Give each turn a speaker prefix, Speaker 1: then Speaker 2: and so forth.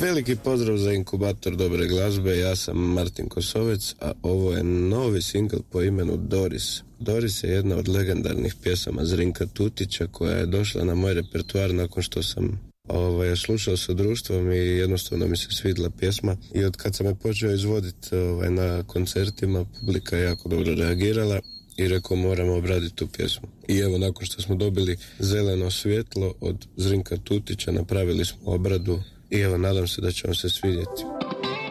Speaker 1: Veliki pozdrav za inkubator dobre glazbe, ja sam Martin Kosovec, a ovo je novi singl po imenu Doris. Doris je jedna od legendarnih pjesama Zrinka Tutića koja je došla na moj repertoar nakon što sam slušao sa društvom i jednostavno mi se svidla pjesma i od kad sam je počeo izvoditi na koncertima, publika je jako dobro reagirala i rekao moramo obraditi tu pjesmu. I evo, nakon što smo dobili zeleno svjetlo od Zrinka Tutića, napravili smo obradu i evo, nadam se da će vam se svidjeti.